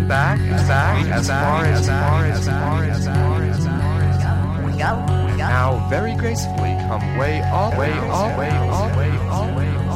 and back, as far as now very gracefully come way up,